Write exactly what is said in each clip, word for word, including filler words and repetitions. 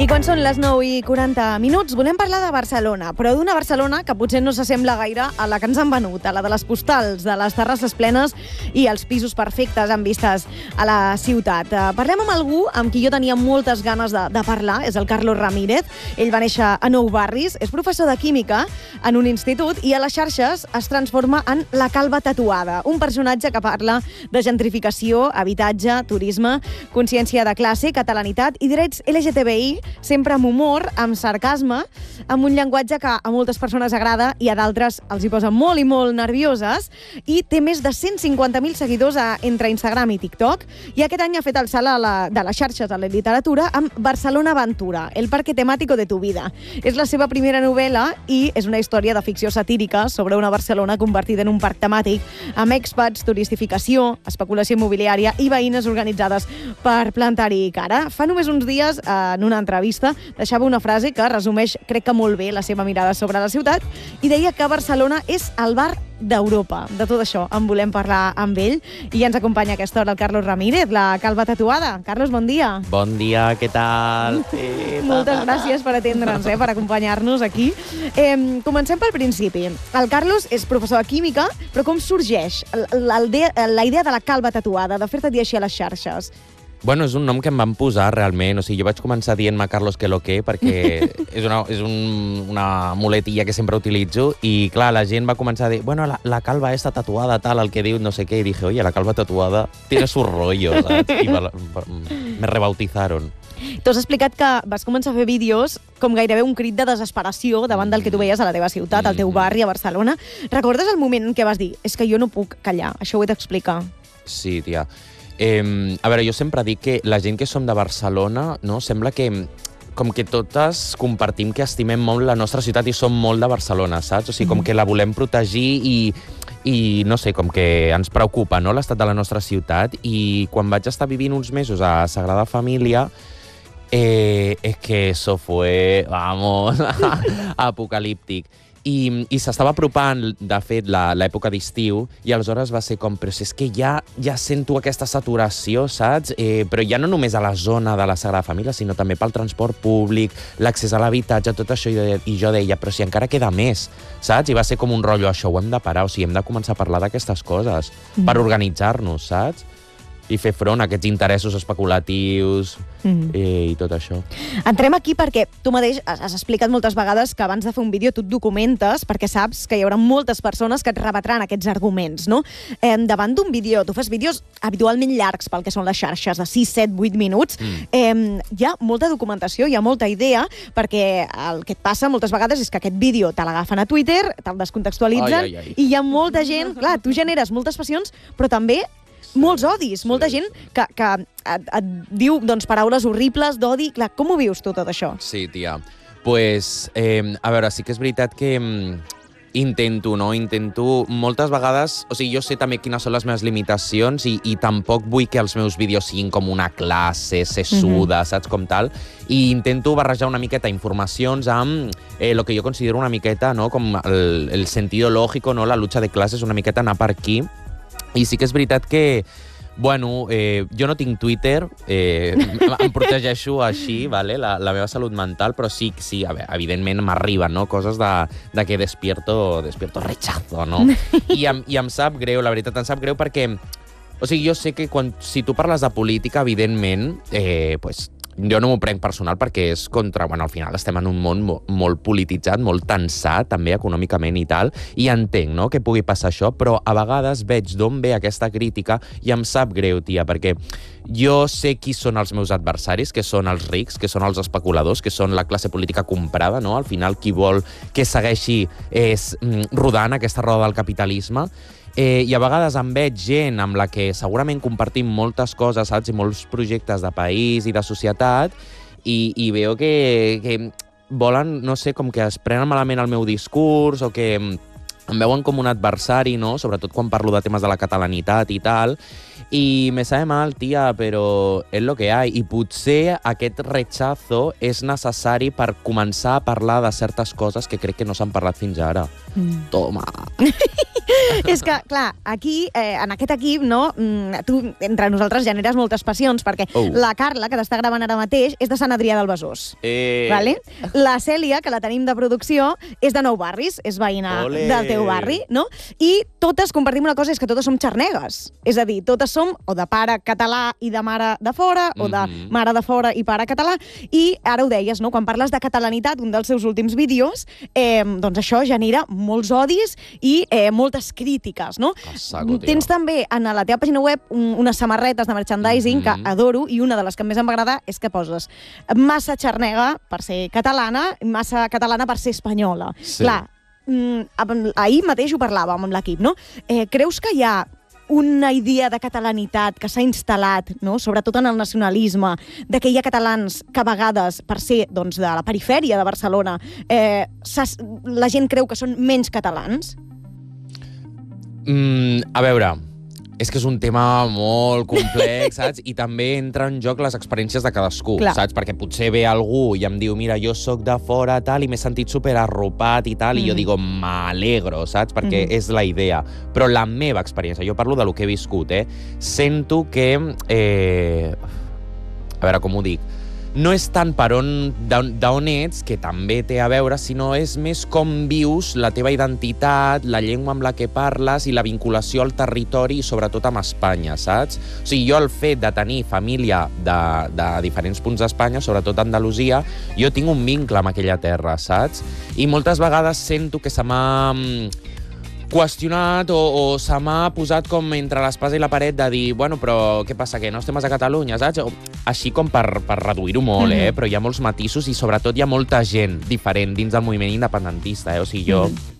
I quan són les nou i quaranta minuts volem parlar de Barcelona, però d'una Barcelona que potser no s'assembla gaire a la que ens han venut, a la de les postals, de les terrasses plenes i els pisos perfectes amb vistes a la ciutat. Parlem amb algú amb qui jo tenia moltes ganes de, de parlar, és el Carlos Ramírez. Ell va néixer a Nou Barris, és professor de química en un institut i a les xarxes es transforma en la calva tatuada, un personatge que parla de gentrificació, habitatge, turisme, consciència de classe, catalanitat i drets L G T B I, sempre amb humor, amb sarcasme, amb un llenguatge que a moltes persones agrada i a d'altres els hi posa molt i molt nervioses, i té més de cent cinquanta mil seguidors a, entre Instagram i TikTok, i aquest any ha fet el salt a la, de les xarxes a la literatura amb Barcelona Aventura, el parque temàtico de tu vida. És la seva primera novel·la i és una història de ficció satírica sobre una Barcelona convertida en un parc temàtic amb expats, turistificació, especulació immobiliària i veïnes organitzades per plantar-hi cara. Fa només uns dies, en una entrevista, deixava una frase que resumeix, crec que molt bé, la seva mirada sobre la ciutat, i deia que Barcelona és el bar d'Europa. De tot això en volem parlar amb ell, i ens acompanya a aquesta hora el Carlos Ramírez, la calva tatuada. Carlos, bon dia. Bon dia, què tal? Eh, Moltes gràcies per atendre'ns, eh, per acompanyar-nos aquí. Eh, comencem pel principi. El Carlos és professor de química, però com sorgeix la, la idea de la calva tatuada, de fer-te dir així a les xarxes? Bueno, és un nom que em van posar realment. O sigui, jo vaig començar dient-me Carlos que lo que, perquè és, una, és un, una muletilla que sempre utilitzo, i clar, la gent va començar a dir, bueno, la, la calva esta tatuada, tal, el que diu no sé què, i dije, oye, la calva tatuada tiene su rollo, saps? I va, va, me rebautizaron. Tu has explicat que vas començar a fer vídeos com gairebé un crit de desesperació davant del que tu veies a la teva ciutat, al teu barri, a Barcelona. Recordes el moment en què vas dir, és que jo no puc callar, això ho he d'explicar? Sí, tia. Eh, a veure, jo sempre dic que la gent que som de Barcelona, no, sembla que com que totes compartim que estimem molt la nostra ciutat i som molt de Barcelona, saps? O sigui, com que la volem protegir i, i no sé, com que ens preocupa, no?, l'estat de la nostra ciutat. I quan vaig estar vivint uns mesos a Sagrada Família, eh, es que eso fue, vamos, apocalíptic. I, i s'estava apropant, de fet, l'època d'estiu, i aleshores va ser com, però si és que ja, ja sento aquesta saturació, saps? Eh, però ja no només a la zona de la Sagrada Família, sinó també pel transport públic, l'accés a l'habitatge, tot això, i, i jo deia, però si encara queda més, saps? I va ser com un rotllo, això ho hem de parar, o sigui, hem de començar a parlar d'aquestes coses, mm. per organitzar-nos, saps? I fer front a aquests interessos especulatius mm. eh, i tot això. Entrem aquí perquè tu mateix has explicat moltes vegades que abans de fer un vídeo tu et documentes perquè saps que hi haurà moltes persones que et rebatran aquests arguments, no? Eh, davant d'un vídeo, tu fas vídeos habitualment llargs pel que són les xarxes, de sis, set, vuit minuts, mm. eh, hi ha molta documentació, hi ha molta idea, perquè el que et passa moltes vegades és que aquest vídeo te l'agafen a Twitter, te'l descontextualitzen, ai, ai, ai. I hi ha molta gent, clar, tu generes moltes passions, però també molts odis, molta gent que, que et, et diu doncs, paraules horribles d'odi. Clar, com ho vius tu, tot això? Sí, tia. Pues, eh, a veure, sí que és veritat que mm, intento, no? Intento moltes vegades... O sigui, jo sé també quines són les meves limitacions i, i tampoc vull que els meus vídeos siguin com una classe sessuda, mm-hmm. saps, com tal? I intento barrejar una miqueta informacions amb eh, lo que jo considero una miqueta, no?, com el, el sentido lógico, no?, la lucha de classes, una miqueta anar per aquí. I sí que és veritat que, bueno, eh, jo no tinc Twitter, eh, em protegeixo així, vale, la, la meva salut mental, però sí, sí, a veure, evidentment m'arriben, no?, coses de, de que despierto, despierto rechazo, no? I em, I em sap greu, la veritat, em sap greu perquè, o sigui, jo sé que quan, si tu parles de política, evidentment, eh, pues, jo no m'ho prenc personal perquè és contra... Bueno, al final estem en un món molt, molt polititzat, molt tensat, també econòmicament i tal, i entenc, no?, que pugui passar això, però a vegades veig d'on ve aquesta crítica i em sap greu, tia, perquè jo sé qui són els meus adversaris, que són els rics, que són els especuladors, que són la classe política comprada, no? Al final, qui vol que segueixi és, rodant aquesta roda del capitalisme. Eh, I a vegades em veig gent amb la que segurament compartim moltes coses, saps? I molts projectes de país i de societat, i, i veo que, que volen, no sé, com que es prenen malament el meu discurs o que em veuen com un adversari, no? Sobretot quan parlo de temes de la catalanitat i tal. I me sabe mal, tia, però és lo que hi ha. I potser aquest rechazo és necessari per començar a parlar de certes coses que crec que no s'han parlat fins ara. Mm. Toma! És que, clar, aquí, eh, en aquest equip, no, tu, entre nosaltres generes moltes passions, perquè oh. la Carla, que t'està gravant ara mateix, és de Sant Adrià del Besòs. Eh... Vale? La Cèlia, que la tenim de producció, és de Nou Barris, és veïna Olé. del teu barri, no? I totes compartim una cosa, és que totes som xarnegues. És a dir, totes som o de pare català i de mare de fora, o de mm-hmm. mare de fora i pare català, i ara ho deies, no? Quan parles de catalanitat, un dels seus últims vídeos, eh, doncs això genera molts odis i eh, moltes crítiques, no? Saco, Tens també a la teva pàgina web un, unes samarretes de merchandising mm-hmm. que adoro, i una de les que més em va agradar és que poses massa xarnega per ser catalana, massa catalana per ser espanyola. Sí. Clar, mm, ahir mateix ho parlàvem amb l'equip, no? Eh, creus que hi ha una idea de catalanitat que s'ha instal·lat, no? Sobretot en el nacionalisme, de que hi ha catalans que a vegades, per ser doncs, de la perifèria de Barcelona, eh, la gent creu que són menys catalans? Mm, a veure, és que és un tema molt complex, saps? I també entra en joc les experiències de cadascú, Clar. saps? Perquè potser ve algú i em diu, mira, jo sóc de fora tal i m'he sentit superarropat i tal, mm. i jo digo, m'alegro, saps? Perquè mm. és la idea. Però la meva experiència, jo parlo de lo que he viscut, eh? Sento que... Eh... A veure, com ho dic? No és tant per on, d'on ets, que també té a veure, sinó és més com vius la teva identitat, la llengua amb la que parles i la vinculació al territori i sobretot amb Espanya, saps? O sigui, jo el fet de tenir família de, de diferents punts d'Espanya, sobretot d'Andalusia, jo tinc un vincle amb aquella terra, saps? I moltes vegades sento que se m'ha qüestionat o, o se m'ha posat com entre l'espasa i la paret de dir, bueno, però què passa, que no estem a Catalunya, saps? O, així com per, per reduir-ho molt, mm-hmm. eh? Però hi ha molts matisos i sobretot hi ha molta gent diferent dins del moviment independentista, eh? O sigui, jo... Mm-hmm.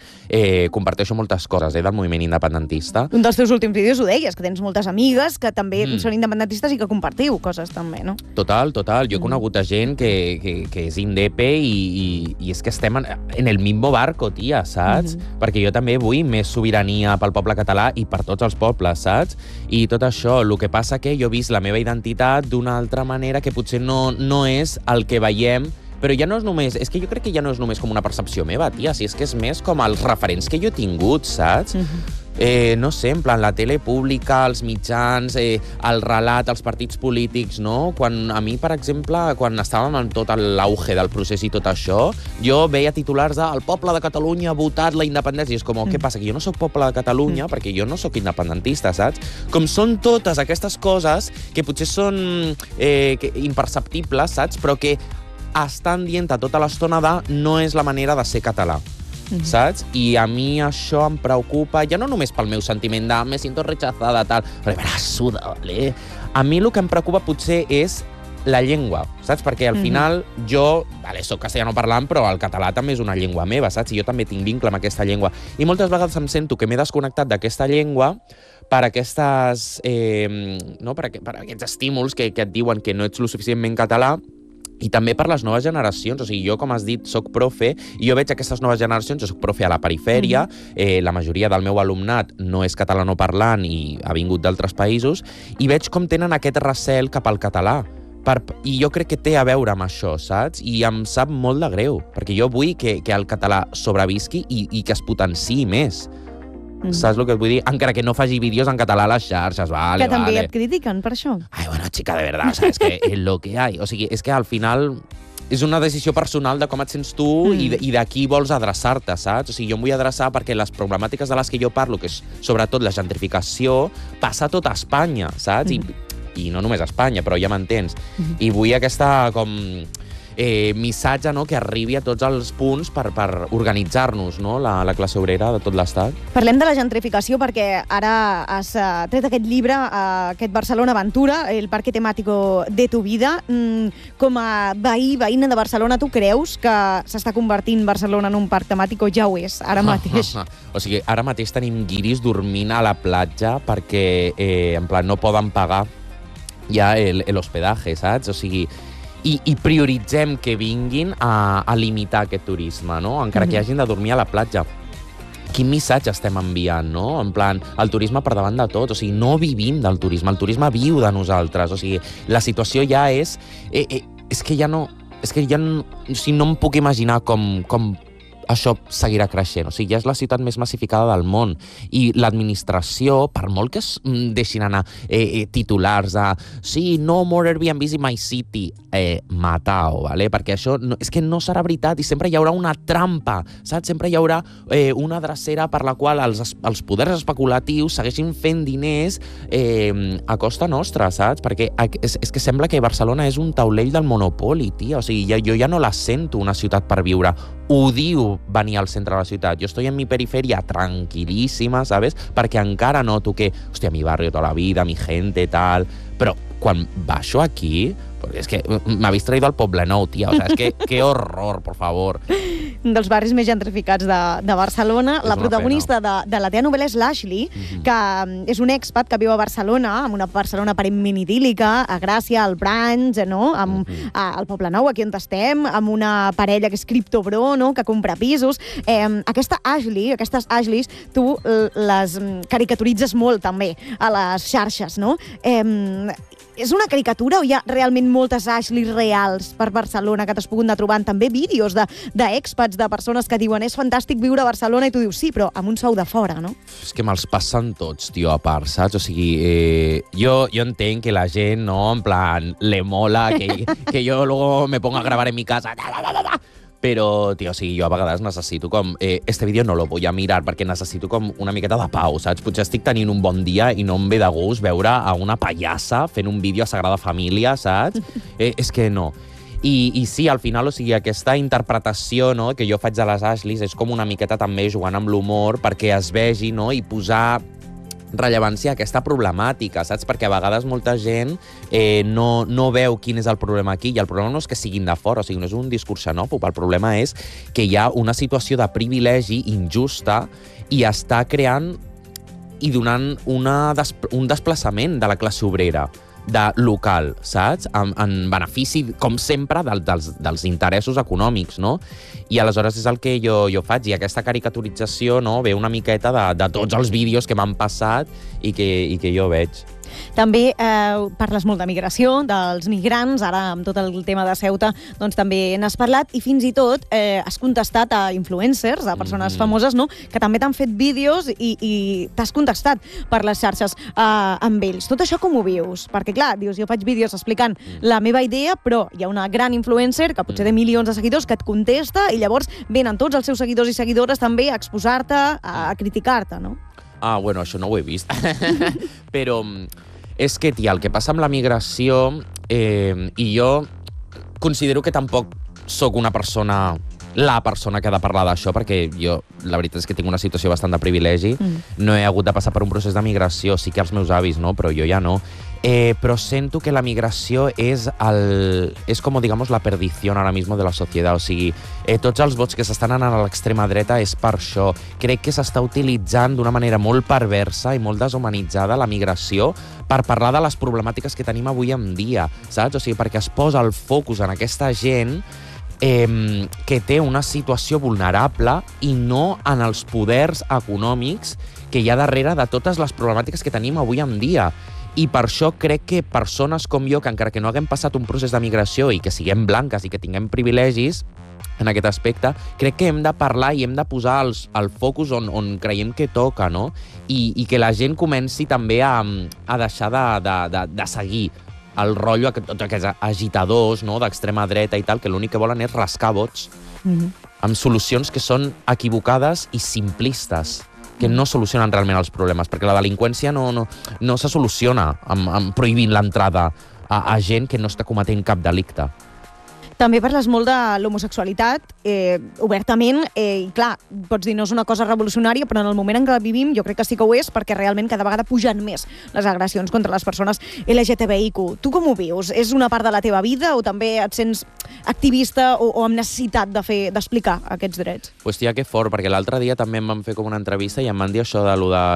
Eh, comparteixo moltes coses eh, del moviment independentista. Un dels teus últims vídeos ho deies, que tens moltes amigues que també mm. són independentistes i que compartiu coses també, no? Total, total. Jo he conegut a gent que, que, que és indepe i, i, i és que estem en, en el mismo barco, tia, saps? Mm-hmm. Perquè jo també vull més sobirania pel poble català i per tots els pobles, saps? I tot això, el que passa que jo he vist la meva identitat d'una altra manera que potser no, no és el que veiem. Però ja no és només... És que jo crec que ja no és només com una percepció meva, tia. Si és que és més com els referents que jo he tingut, saps? Mm-hmm. Eh, no sé, en plan, la tele pública, els mitjans, eh, el relat, els partits polítics, no? Quan a mi, per exemple, quan estàvem en tot l'auge del procés i tot això, jo veia titulars de el poble de Catalunya ha votat la independència. I és com, mm. què passa? Que jo no sóc poble de Catalunya mm. perquè jo no sóc independentista, saps? Com són totes aquestes coses que potser són eh, que, imperceptibles, saps? Però que estan dient a tota l'estona de no és la manera de ser català, mm-hmm. saps? I a mi això em preocupa, ja no només pel meu sentiment de me siento rechazada, tal, però me suda, vale? A mi el que em preocupa potser és la llengua, saps? Perquè al final mm-hmm. jo, vale, soc castellano parlant, però el català també és una llengua meva, saps? I jo també tinc vincle amb aquesta llengua. I moltes vegades em sento que m'he desconnectat d'aquesta llengua per aquestes, eh, no? per, per aquests estímuls que, que et diuen que no ets lo suficientment català, i també per les noves generacions. O sigui, jo, com has dit, soc profe, i jo veig aquestes noves generacions, jo soc profe a la perifèria, mm-hmm. eh, la majoria del meu alumnat no és catalanoparlant i ha vingut d'altres països, i veig com tenen aquest recel cap al català. Per, I jo crec que té a veure amb això, saps? I em sap molt de greu, perquè jo vull que, que el català sobrevisqui i, i que es potenciï més. Mm. Saps el que et vull dir? Encara que no faci vídeos en català a les xarxes, vale, Que també vale. et critiquen per això. Ai, bueno, chica, de verdad, o sea, es que es lo que hay. O sigui, és que al final és una decisió personal de com et sents tu mm. i, de, i de qui vols adreçar-te, saps? O sigui, jo em vull adreçar perquè les problemàtiques de les que jo parlo, que és sobretot la gentrificació, passa a tot a Espanya, saps? Mm. I, I no només a Espanya, però ja m'entens. Mm. I vull aquesta, com... Eh, missatge, no?, que arribi a tots els punts per, per organitzar-nos, no?, la, la classe obrera de tot l'Estat. Parlem de la gentrificació perquè ara has uh, tret aquest llibre, uh, aquest Barcelona Aventura, el parque temático de tu vida. Mm, com a veí, veïna de Barcelona, tu creus que s'està convertint Barcelona en un parc temàtic o ja ho és, ara mateix? O sigui, ara mateix tenim guiris dormint a la platja perquè, eh, en plan, no poden pagar ja l'hospedatge, saps? O sigui, I, i prioritzem que vinguin a, a limitar aquest turisme, no? Encara mm-hmm. que hagin de dormir a la platja. Quin missatge estem enviant, no? En plan, el turisme per davant de tot. O sigui, no vivim del turisme, el turisme viu de nosaltres. O sigui, la situació ja és... Eh, eh, és que ja no... És que ja no, o sigui, no em puc imaginar com, com això seguirà creixent. O sigui, ja és la ciutat més massificada del món. I l'administració, per molt que es deixin anar eh, titulars de sí, no more Airbnbs in my city, eh, matao, ¿vale? Perquè això no, és que no serà veritat i sempre hi haurà una trampa, saps? Sempre hi haurà eh, una drecera per la qual els, els poders especulatius segueixin fent diners eh, a costa nostra, saps? Perquè és, és que sembla que Barcelona és un taulell del Monopoli, tia. O sigui, ja, jo ja no la sento una ciutat per viure. Odio venir al centre de la ciutat. Jo estoy en mi periferia tranquil·líssima, ¿sabes? Perquè encara noto que, hòstia, mi barrio toda la vida, mi gente, tal... Però quan baixo aquí... És que m'habéis traído al Poble Nou, tia. O sea, és que, que horror, por favor. Un dels barris més gentrificats de, de Barcelona. La protagonista de, de la teva novel·la és l'Ashley, mm-hmm. que és un expat que viu a Barcelona, amb una Barcelona aparentment idíl·lica, a Gràcia, al Branch, no? Amb, mm-hmm. a, al Poble Nou, aquí on estem, amb una parella que és criptobro, no? Que compra pisos. Eh, aquesta Ashley, aquestes Ashleys, tu les caricaturitzes molt, també, a les xarxes, no? Eh, és una caricatura o hi ha realment moltes Ashleys reals per Barcelona que t'has pogut anar trobant? També vídeos d'expats, de, de persones que diuen és fantàstic viure a Barcelona i tu dius sí, però amb un sou de fora, no? És que me'ls passen tots, tio, a part, saps? O sigui, eh, jo, jo entenc que la gent, no, en plan, le mola, que, que jo luego me pongo a grabar en mi casa, da, da, da, da. Però, tio, o sigui, jo a vegades necessito com... Eh, este vídeo no lo voy a mirar perquè necessito com una miqueta de pau, saps? Potser estic tenint un bon dia i no em ve de gust veure a una pallassa fent un vídeo a Sagrada Família, saps? Eh, és que no. I, I sí, al final, o sigui, aquesta interpretació, no, que jo faig de les Ashleys és com una miqueta també jugant amb l'humor perquè es vegi, no, i posar rellevància a aquesta problemàtica, saps? Perquè a vegades molta gent eh, no, no veu quin és el problema aquí, i el problema no és que siguin de fora, o sigui, no és un discurs xenòfob, el problema és que hi ha una situació de privilegi injusta i està creant i donant una des un desplaçament de la classe obrera, de local, saps? En, en benefici, com sempre, del, dels, dels interessos econòmics, no? I aleshores és el que jo, jo faig, i aquesta caricaturització, no, ve una miqueta de, de tots els vídeos que m'han passat i que, i que jo veig. També eh, parles molt de migració, dels migrants, ara amb tot el tema de Ceuta doncs també n'has parlat, i fins i tot eh, has contestat a influencers, a persones mm. famoses, no?, que també t'han fet vídeos i, i t'has contestat per les xarxes eh, amb ells. Tot això com ho vius? Perquè, clar, dius, jo faig vídeos explicant mm. la meva idea, però hi ha una gran influencer que potser té milions de seguidors que et contesta i llavors venen tots els seus seguidors i seguidores també a exposar-te, a, a criticar-te, no? Ah, bueno, això no ho he vist. Però és que, tia, el que passa amb la migració, eh, i jo considero que tampoc sóc una persona, la persona que ha de parlar d'això, perquè jo, la veritat és que tinc una situació bastant de privilegi, mm. no he hagut de passar per un procés de migració, sí que els meus avis, no?, però jo ja no. Eh, però sento que la migració és, el, és com, digamos, la perdició ara mismo de la societat. O sigui, eh, tots els vots que s'estan anant a l'extrema dreta és per això. Crec que s'està utilitzant d'una manera molt perversa i molt deshumanitzada la migració per parlar de les problemàtiques que tenim avui en dia, saps? O sigui, perquè es posa el focus en aquesta gent eh, que té una situació vulnerable i no en els poders econòmics que hi ha darrere de totes les problemàtiques que tenim avui en dia. I per això crec que persones com jo, que encara que no haguem passat un procés de migració i que siguem blanques i que tinguem privilegis en aquest aspecte, crec que hem de parlar i hem de posar els, el focus on, on creiem que toca, no? I, i que la gent comenci també a, a deixar de, de, de, de seguir el rotllo, tots aquests agitadors, no?, d'extrema dreta i tal, que l'únic que volen és rascar vots mm-hmm. amb solucions que són equivocades i simplistes, que no solucionen realment els problemes, perquè la delinqüència no, no, no se soluciona amb, amb prohibint l'entrada a, a gent que no està cometent cap delicte. També parles molt de l'homosexualitat, eh, obertament, eh, i clar, pots dir no és una cosa revolucionària, però en el moment en què vivim jo crec que sí que ho és, perquè realment cada vegada pugen més les agressions contra les persones L G T B I Q. Tu com ho vius? És una part de la teva vida o també et sents activista o, o amb necessitat de fer, d'explicar aquests drets? Pues tia, que fort, perquè l'altre dia també em van fer com una entrevista i em van dir això de lo de